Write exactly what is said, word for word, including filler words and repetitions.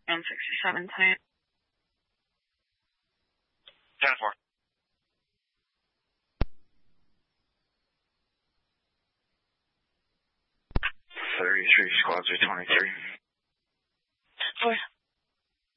And sixty-seven ten. ten four. thirty-three, squad three twenty-three. Four.